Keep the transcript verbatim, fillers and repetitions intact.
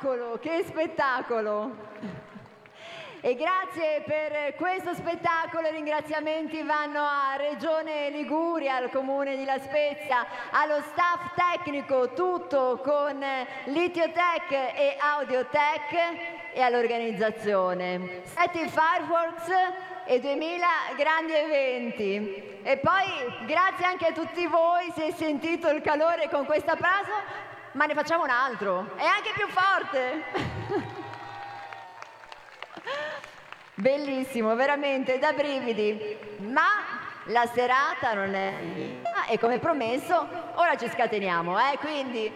spettacolo, che spettacolo! E grazie per questo spettacolo, i ringraziamenti vanno a Regione Liguria, al Comune di La Spezia, allo staff tecnico tutto con Litiotech e Audiotech e all'organizzazione. Sette Fireworks e duemila grandi eventi. E poi grazie anche a tutti voi, si è sentito il calore con questo applauso, ma ne facciamo un altro, è anche più forte. Bellissimo, veramente da brividi, ma la serata non è... Ah, e come promesso, ora ci scateniamo, eh? Quindi